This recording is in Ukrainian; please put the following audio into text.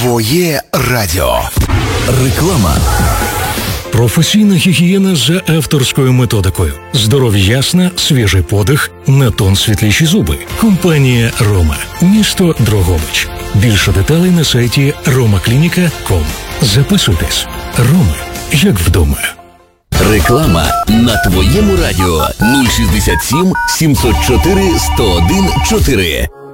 Твоє радіо. Реклама. Професійна гігієна за авторською методикою. Здоров'я ясна, свіжий подих, на тон світліші зуби. Компанія «Рома». Місто Дрогобич. Більше деталей на сайті romaklinica.com. Записуйтесь. «Рома» як вдома. Реклама на твоєму радіо 067 704 101 4.